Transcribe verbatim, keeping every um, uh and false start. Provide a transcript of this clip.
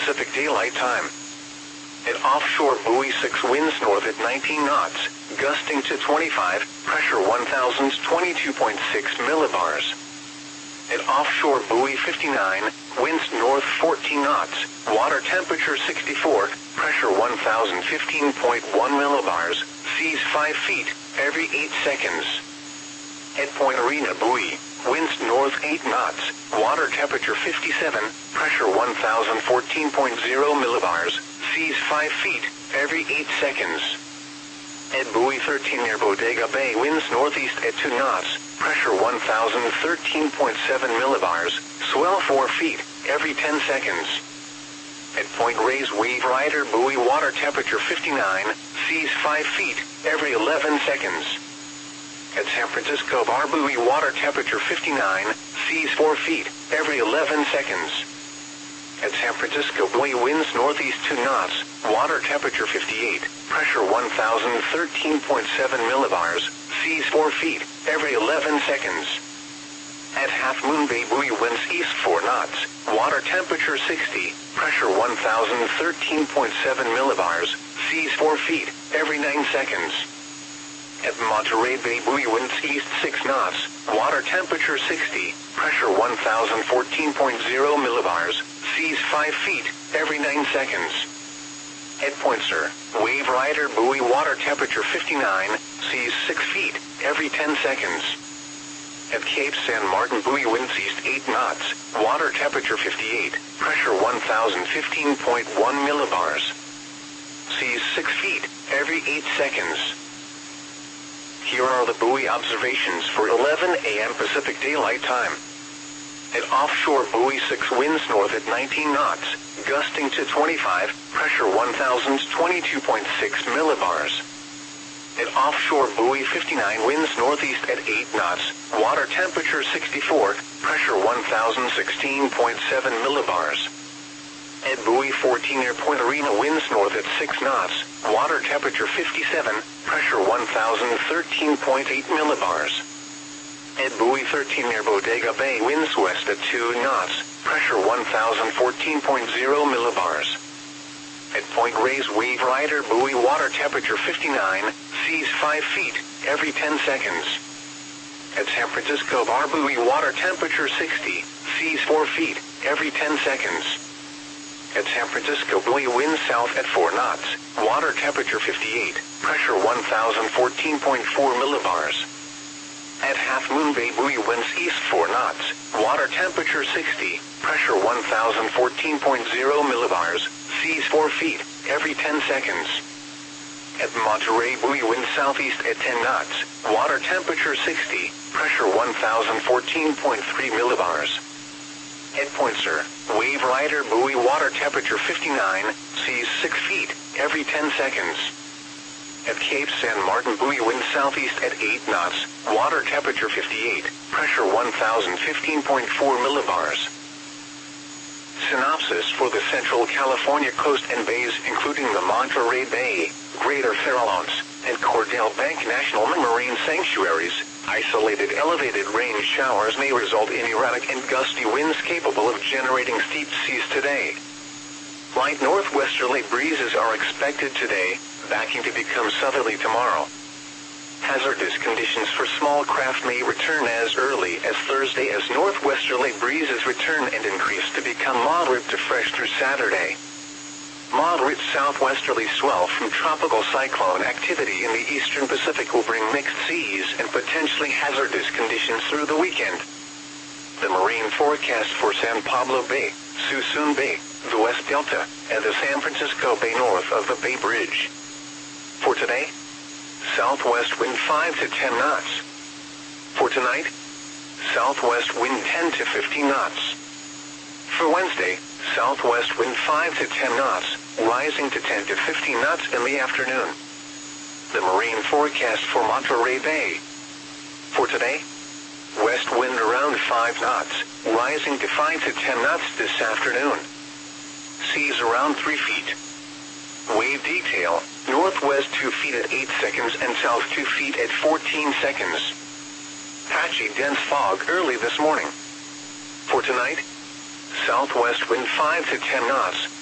Pacific Daylight Time. At offshore buoy six, winds north at nineteen knots, gusting to twenty-five, pressure one thousand twenty-two point six millibars. At offshore buoy fifty-nine, winds north fourteen knots, water temperature sixty-four, pressure one thousand fifteen point one millibars, seas five feet, every eight seconds. At Point Arena buoy, winds north eight knots, water temperature fifty-seven, pressure one thousand fourteen point zero millibars, seas five feet, every eight seconds. At buoy thirteen near Bodega Bay, winds northeast at two knots, pressure one thousand thirteen point seven millibars, swell four feet, every ten seconds. At Point Reyes Wave Rider buoy, water temperature fifty-nine, seas five feet, every eleven seconds. At San Francisco Bar buoy, water temperature fifty-nine, seas four feet, every eleven seconds. At San Francisco buoy, winds northeast two knots, water temperature fifty-eight, pressure one thousand thirteen point seven millibars, seas four feet, every eleven seconds. At Half Moon Bay buoy, winds east four knots, water temperature sixty, pressure one thousand thirteen point seven millibars, seas four feet, every nine seconds. At Monterey Bay buoy, winds east six knots, water temperature sixty, pressure one thousand fourteen point zero millibars, seas five feet, every nine seconds. At Point Sur, Wave Rider buoy, water temperature fifty-nine, seas six feet, every ten seconds. At Cape San Martin buoy, winds east eight knots, water temperature fifty-eight, pressure one thousand fifteen point one millibars, seas six feet, every eight seconds. Here are the buoy observations for eleven a m Pacific Daylight Time. At offshore buoy six, winds north at nineteen knots, gusting to twenty-five, pressure one thousand twenty-two point six millibars. At offshore buoy fifty-nine, winds northeast at eight knots, water temperature sixty-four, pressure one thousand sixteen point seven millibars. At buoy fourteen near Point Arena, winds north at six knots, water temperature fifty-seven, pressure one thousand thirteen point eight millibars. At buoy thirteen near Bodega Bay, winds west at two knots, pressure one thousand fourteen point zero millibars. At Point Reyes Wave Rider buoy, water temperature fifty-nine, seas five feet, every ten seconds. At San Francisco Bar buoy, water temperature sixty, seas four feet, every ten seconds. At San Francisco buoy, winds south at four knots, water temperature fifty-eight, pressure one thousand fourteen point four millibars. At Half Moon Bay buoy, winds east four knots, water temperature sixty, pressure one thousand fourteen point zero millibars, seas four feet, every ten seconds. At Monterey buoy, winds southeast at ten knots, water temperature sixty, pressure one thousand fourteen point three millibars. At Point Sur, Wave Rider buoy, water temperature fifty-nine, seas six feet, every ten seconds. At Cape San Martin buoy, winds southeast at eight knots, water temperature fifty-eight, pressure one thousand fifteen point four millibars. Synopsis for the Central California coast and bays, including the Monterey Bay, Greater Farallones, and Cordell Bank National Marine Sanctuaries. Isolated elevated rain showers may result in erratic and gusty winds capable of generating steep seas today. Light northwesterly breezes are expected today, backing to become southerly tomorrow. Hazardous conditions for small craft may return as early as Thursday as northwesterly breezes return and increase to become moderate to fresh through Saturday. Moderate southwesterly swell from tropical cyclone activity in the eastern Pacific will bring mixed seas and potentially hazardous conditions through the weekend. The marine forecast for San Pablo Bay, Suisun Bay, the West Delta, and the San Francisco Bay north of the Bay Bridge. For today, southwest wind five to ten knots. For tonight, southwest wind ten to fifteen knots. For Wednesday, southwest wind five to ten knots, rising to ten to fifteen knots in the afternoon. The marine forecast for Monterey Bay. For today, west wind around five knots, rising to five to ten knots this afternoon. Seas around three feet. Wave detail, northwest two feet at eight seconds and south two feet at fourteen seconds. Patchy dense fog early this morning. For tonight, southwest wind five to ten knots,